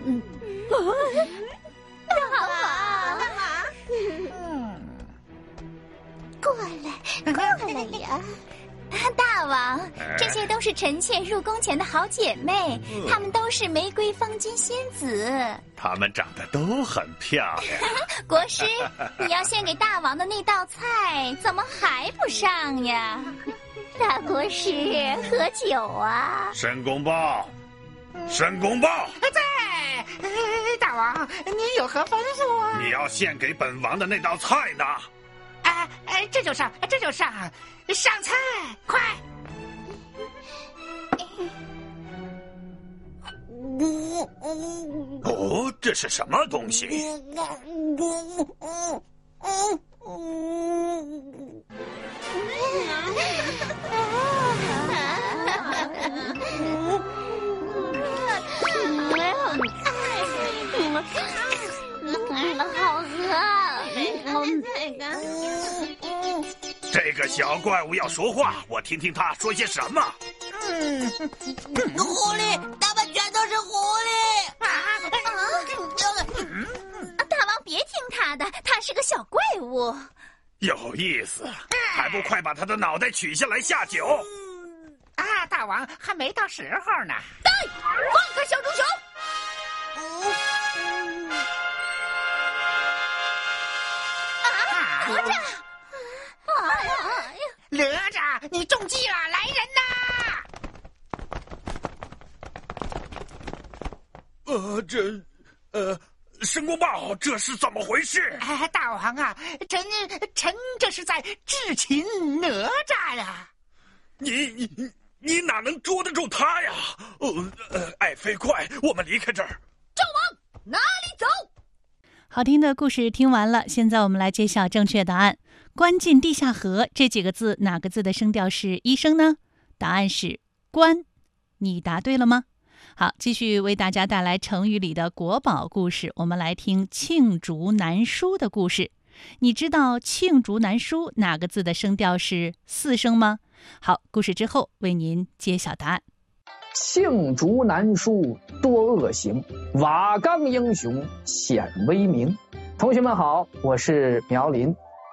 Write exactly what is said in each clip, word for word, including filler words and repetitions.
嗯， 大王， 大王， 嗯，过来，过来呀！大王，这些都是臣妾入宫前的好姐妹， 嗯、 她们都是玫瑰方巾仙子。 她们长得都很漂亮。 国师，你要献给大王的那道菜，怎么还不上呀？大国师，喝酒啊！ 申公豹，申公豹， 在。大王，你有何吩咐啊？ 你要献给本王的那道菜呢？ 哎哎，这就上，这就上，上菜，快！ 哦，这是什么东西？ 好喝！ 这个小怪物要说话，我听听他说些什么。 嗯，狐狸，他们全都是狐狸！啊啊！大王别听他的，他是个小怪物。 有意思，还不快把他的脑袋取下来下酒？ 啊，大王还没到时候呢。 对，放开小猪熊！啊，哪吒！哎呀！ 哪吒，你中计了！来人呐！ 呃，这，呃，申公豹，这是怎么回事？ 哎，大王啊，臣臣这是在智擒哪吒呀！ 你你你哪能捉得住他呀？呃呃，爱妃快，我们离开这儿。 纣王，哪里走？ 好听的故事听完了，现在我们来揭晓正确答案。关进地下河这几个字，哪个字的声调是一声呢？答案是关。你答对了吗？好，继续为大家带来成语里的国宝故事，我们来听罄竹难书的故事。你知道罄竹难书哪个字的声调是四声吗？好，故事之后为您揭晓答案。 罄竹难书多恶行，瓦岗英雄显威名。同学们好，我是苗林。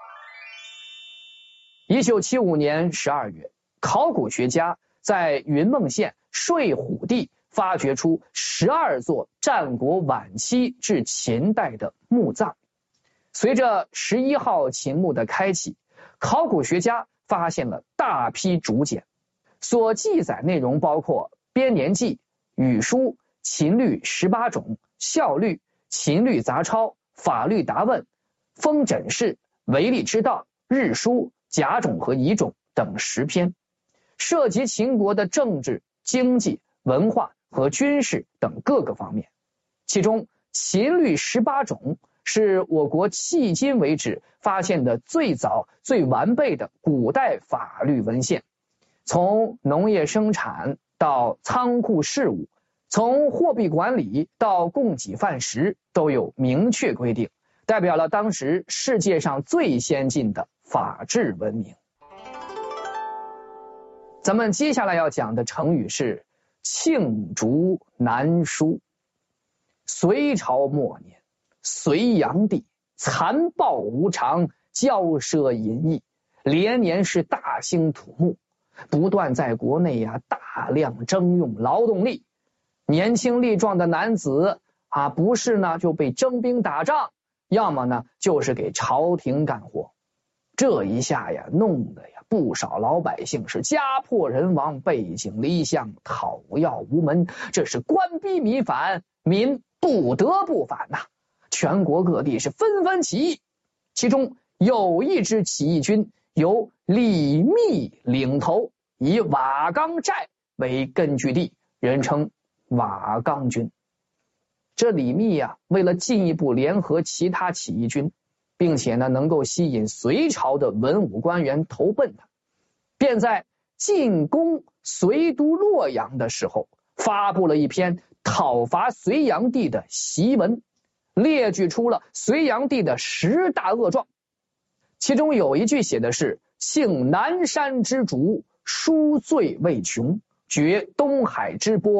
一九七五年十二月，考古学家在云梦县睡虎地发掘出十二座战国晚期至秦代的墓葬。随着十一号秦墓的开启，考古学家发现了大批竹简，所记载内容包括编年记、语书、秦律十八种、孝律、秦律杂抄、法律答问、封诊式、为历之道、日书、甲种和乙种等十篇，涉及秦国的政治、经济、文化和军事等各个方面。其中秦律十八种是我国迄今为止发现的最早最完备的古代法律文献，从农业生产到仓库事务，从货币管理到供给饭食都有明确规定，代表了当时世界上最先进的法治文明。咱们接下来要讲的成语是罄竹难书。隋朝末年，隋炀帝残暴无常，骄奢淫逸，连年是大兴土木，不断在国内呀、啊、大量征用劳动力。年轻力壮的男子啊，不是呢就被征兵打仗，要么呢就是给朝廷干活。这一下呀，弄得呀不少老百姓是家破人亡，背井离乡，讨要无门。这是官逼民反，民不得不反呐、啊。全国各地是纷纷起义，其中有一支起义军由李密领头，以瓦岗寨为根据地，人称瓦岗军。这李密呀、啊，为了进一步联合其他起义军，并且呢能够吸引隋朝的文武官员投奔他，便在进攻隋都洛阳的时候，发布了一篇讨伐隋炀帝的檄文，列举出了隋炀帝的十大恶状。其中有一句写的是：庆南山之竹，书罪未穷，绝东海之波，